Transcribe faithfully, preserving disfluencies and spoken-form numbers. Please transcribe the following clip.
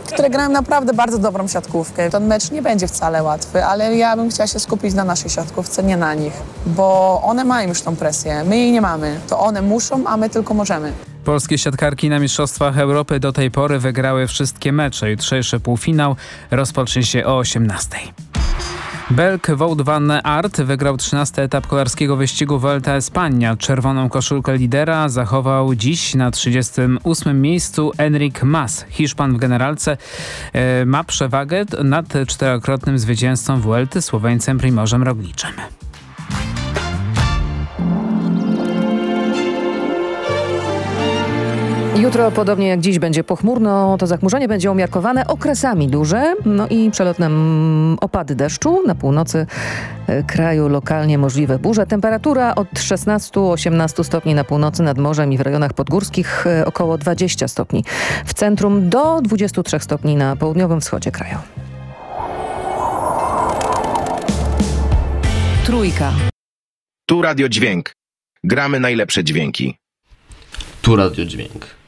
które grają naprawdę bardzo dobrą siatkówkę. Ten mecz nie będzie wcale łatwy, ale ja bym chciała się skupić na naszej siatkówce, nie na nich, bo one mają już tą presję, my jej nie mamy. To one muszą, a my tylko możemy. Polskie siatkarki na Mistrzostwach Europy do tej pory wygrały wszystkie mecze. Jutrzejszy półfinał rozpocznie się o osiemnastej. Belg Wout van Aert wygrał trzynasty etap kolarskiego wyścigu Vuelta a España. Czerwoną koszulkę lidera zachował dziś na trzydziestym ósmym miejscu Enric Mas. Hiszpan w generalce e, ma przewagę nad czterokrotnym zwycięzcą Vuelty Słoweńcem Primożem Rogliczem. Jutro, podobnie jak dziś, będzie pochmurno. To zachmurzenie będzie umiarkowane, okresami duże, no i przelotne mm, opady deszczu. Na północy y, kraju lokalnie możliwe burze. Temperatura od szesnastu do osiemnastu stopni na północy, nad morzem i w rejonach podgórskich y, około dwadzieścia stopni. W centrum do dwudziestu trzech stopni na południowym wschodzie kraju. Trójka. Tu Radio Dźwięk. Gramy najlepsze dźwięki. Tu Radio Dźwięk.